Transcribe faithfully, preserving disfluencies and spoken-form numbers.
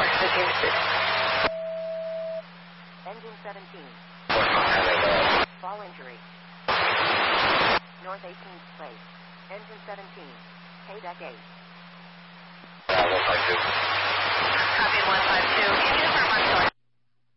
four, against Engine seventeen. it. Fall injury. North eighteenth place. Engine seventeen. K deck eight. Uh, one five two. Copy one five two.